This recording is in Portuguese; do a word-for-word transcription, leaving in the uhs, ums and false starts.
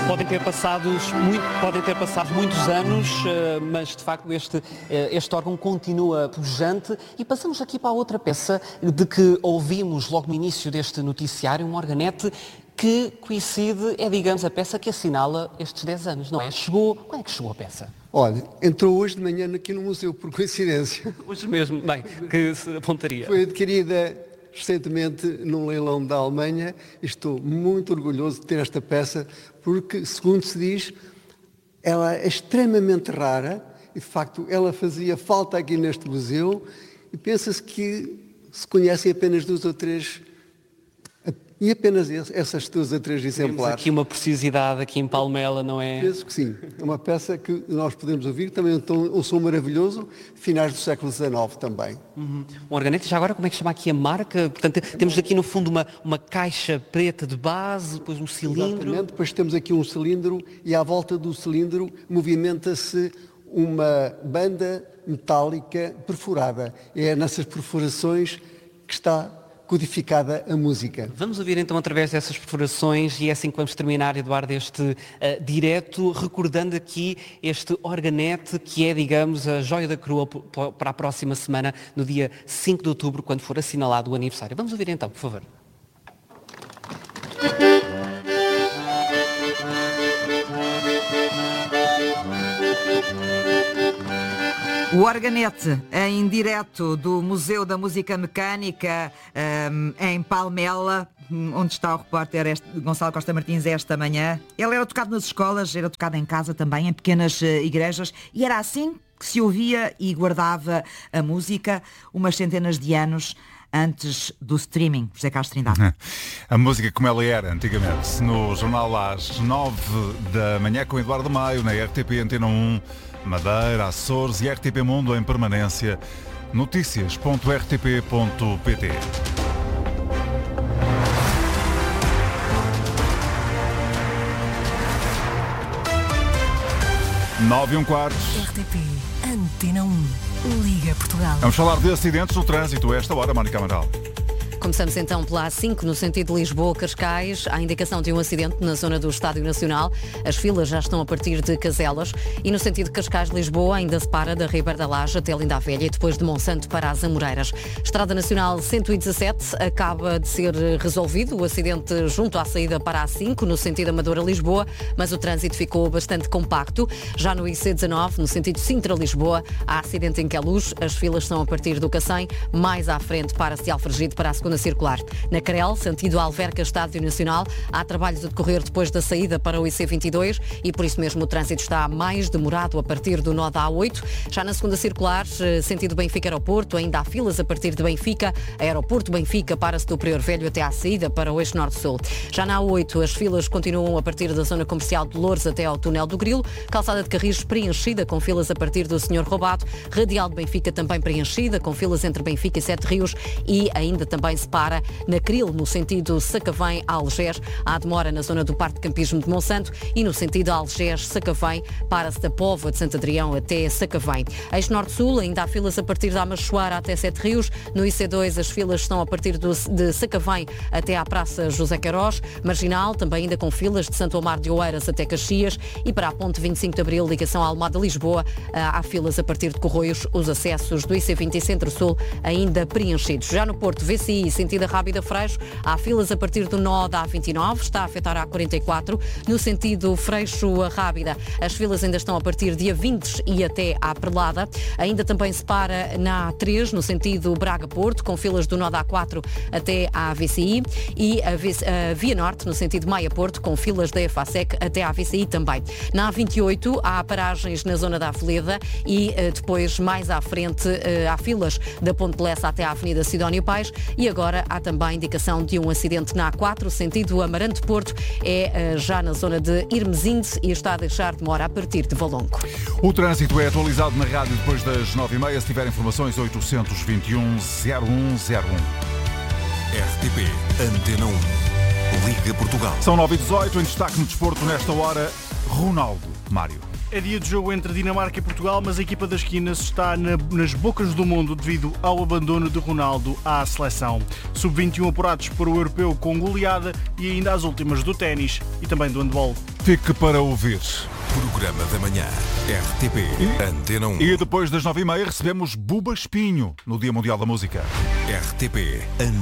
Podem ter, passados muito, podem ter passado muitos anos, mas de facto este, este órgão continua pujante. E passamos aqui para a outra peça de que ouvimos logo no início deste noticiário, um organete que coincide, é digamos a peça que assinala estes dez anos, não é? Chegou, quando é que chegou a peça? Olha, entrou hoje de manhã aqui no museu, por coincidência. Hoje mesmo, bem, que se apontaria. Foi adquirida recentemente num leilão da Alemanha e estou muito orgulhoso de ter esta peça porque, segundo se diz, ela é extremamente rara e, de facto, ela fazia falta aqui neste museu e pensa-se que se conhecem apenas duas ou três e apenas essas duas ou três exemplares. Temos aqui uma preciosidade aqui em Palmela, não é? Penso que sim. É uma peça que nós podemos ouvir, também um, um som maravilhoso, finais do século dezenove também. Uhum. Um organete, já agora como é que chama aqui a marca? Portanto, temos aqui no fundo uma, uma caixa preta de base, depois um cilindro. Exatamente, depois temos aqui um cilindro e à volta do cilindro movimenta-se uma banda metálica perfurada. É nessas perfurações que está codificada a música. Vamos ouvir então através dessas perfurações e é assim que vamos terminar, Eduardo, este uh, direto, recordando aqui este organete que é, digamos, a joia da coroa para a próxima semana, no dia cinco de outubro, quando for assinalado o aniversário. Vamos ouvir então, por favor. O organete em direto do Museu da Música Mecânica um, em Palmela, onde está o repórter este, Gonçalo Costa Martins esta manhã. Ele era tocado nas escolas, era tocado em casa também, em pequenas uh, igrejas, e era assim que se ouvia e guardava a música umas centenas de anos antes do streaming. José Carlos Trindade. A música como ela era antigamente, no jornal às nove da manhã com Eduardo Maio, na R T P Antena um, Madeira, Açores e R T P Mundo em permanência. Notícias ponto r t p ponto p t. Nove e um quarto. R T P Antena um. Liga Portugal. Vamos falar de acidentes no trânsito a esta hora, Mónica Amaral. Começamos então pela A cinco, no sentido de Lisboa-Cascais. Há indicação de um acidente na zona do Estádio Nacional. As filas já estão a partir de Caselas. E no sentido de Cascais-Lisboa, ainda se para da Ribeira da Laje até Linda a Velha e depois de Monsanto para as Amoreiras. Estrada Nacional cento e dezassete acaba de ser resolvido o acidente junto à saída para a A cinco, no sentido Amadora-Lisboa, mas o trânsito ficou bastante compacto. Já no I C dezanove, no sentido Sintra-Lisboa, há acidente em Queluz. As filas são a partir do Cacém, mais à frente para-se de Alfragide para a segunda circular. Na Carel, sentido Alverca, Estádio Nacional, há trabalhos a decorrer depois da saída para o I C vinte e dois e por isso mesmo o trânsito está mais demorado a partir do nó da A oito. Já na segunda circular, sentido Benfica-Aeroporto, ainda há filas a partir de Benfica, Aeroporto-Benfica, para-se do Prior Velho até à saída para o eixo norte-sul. Já na A oito, as filas continuam a partir da zona comercial de Loures até ao túnel do Grilo, calçada de Carris preenchida com filas a partir do Senhor Roubado, radial de Benfica também preenchida com filas entre Benfica e Sete Rios e ainda também se para na Cril, no sentido Sacavém a Algés. Há demora na zona do Parque de Campismo de Monsanto e no sentido Algés-Sacavém, para-se da Póvoa de Santo Adrião até Sacavém. Eixo Norte-Sul, ainda há filas a partir da Amachoara até Sete Rios. No I C dois, as filas estão a partir do, de Sacavém até à Praça José Queiroz. Marginal, também ainda com filas de Santo Amaro de Oeiras até Caxias. E para a Ponte vinte e cinco de Abril, ligação à Almada-Lisboa, há filas a partir de Corroios. Os acessos do I C vinte e Centro-Sul ainda preenchidos. Já no Porto, V C I, sentido Rábida Freixo, há filas a partir do nó da A vinte e nove, está a afetar a A quarenta e quatro. No sentido Freixo a Rábida, as filas ainda estão a partir de Avintes e até à Perlada. Ainda também se para na A três, no sentido Braga-Porto, com filas do nó da A quatro até à V C I. E a, v a Via Norte, no sentido Maia-Porto, com filas da EFASEC até à V C I também. Na A vinte e oito, há paragens na zona da Aveleda e uh, depois, mais à frente, uh, há filas da Ponte de Lessa até à Avenida Sidónio Pais. E agora há também indicação de um acidente na A quatro, sentido Amarante Porto, é uh, já na zona de Irmesinde e está a deixar demora a partir de Valongo. O trânsito é atualizado na rádio depois das nove e meia. Se tiver informações, oitocentos e vinte e um, zero um zero um. R T P Antena um. Liga Portugal. São nove e dezoito, em destaque no desporto nesta hora, Ronaldo Mário. é dia de jogo entre Dinamarca e Portugal, mas a equipa das Quinas está na, nas bocas do mundo devido ao abandono de Ronaldo à seleção. sub vinte e um apurados para o europeu com goleada e ainda as últimas do ténis e também do handball. Fique para ouvir. Programa da Manhã, R T P, Antena um. E depois das nove e meia recebemos Buba Espinho no Dia Mundial da Música. R T P,